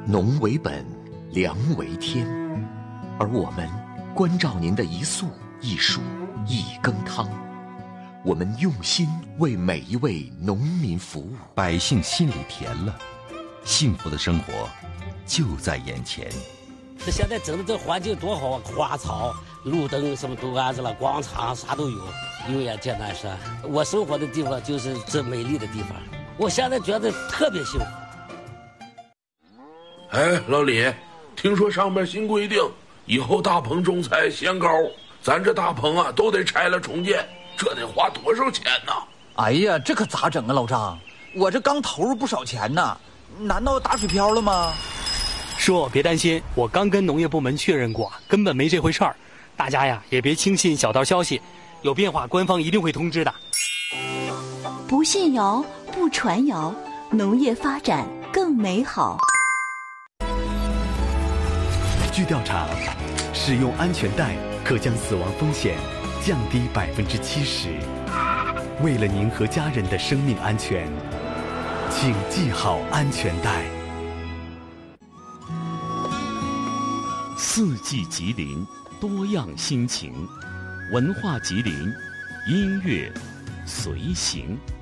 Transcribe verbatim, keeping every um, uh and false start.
农为本，粮为天，而我们关照您的一粟一蔬一羹汤，我们用心为每一位农民服务， 百姓心里甜了，幸福的生活就在眼前。 这现在整的这环境多好啊，花草、路灯什么都安置了，广场啥都有。永远简单说，我生活的地方就是这美丽的地方，我现在觉得特别幸福。 哎，老李，听说上面新规定，以后大棚种菜限高，咱这大棚啊都得拆了重建，这得花多少钱呢？ 哎呀，这可咋整啊，老张？我这刚投入不少钱呢，难道打水漂了吗？ 叔，别担心，我刚跟农业部门确认过，根本没这回事儿。大家呀，也别轻信小道消息，有变化官方一定会通知的。 不信谣，不传谣，农业发展更美好。 据调查，使用安全带可将死亡风险降低百分之七十。为了您和家人的生命安全，请系好安全带。 四季吉林，多样心情，文化吉林，音乐随行。